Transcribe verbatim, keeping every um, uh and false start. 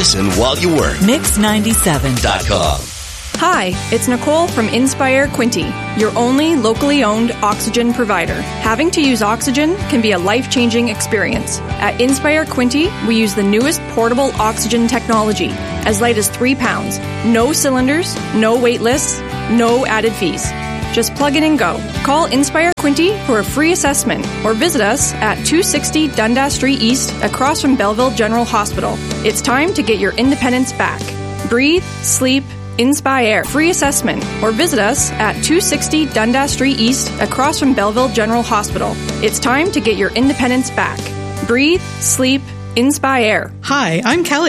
Listen while you work. Mix ninety-seven Dot com. Hi, it's Nicole from Inspire Quinte, your only locally owned oxygen provider. Having to use oxygen can be a life-changing experience. At Inspire Quinte, we use the newest portable oxygen technology, as light as three pounds. No cylinders, no wait lists, no added fees. Just plug in and go. Call Inspire Quinte for a free assessment or visit us at two sixty Dundas Street East across from Belleville General Hospital. It's time to get your independence back. Breathe, sleep, Inspire. Free assessment or visit us at two sixty Dundas Street East across from Belleville General Hospital. It's time to get your independence back. Breathe, sleep, Inspire. Hi, I'm Kelly.